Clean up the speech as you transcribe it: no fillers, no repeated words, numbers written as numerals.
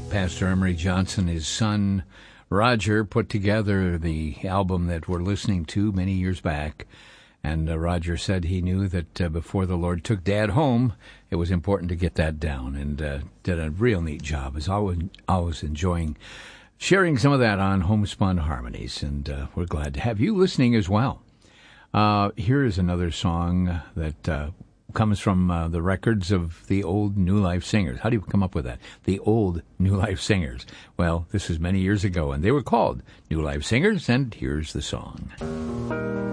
Pastor Emery Johnson, his son Roger, put together the album that we're listening to many years back. And Roger said he knew that before the Lord took Dad home, it was important to get that down, and did a real neat job. Is always enjoying sharing some of that on Homespun Harmonies, and we're glad to have you listening as well. Here is another song that comes from the records of the old New Life Singers. How do you come up with that? The old New Life Singers. Well, this is many years ago, and they were called New Life Singers, and here's the song.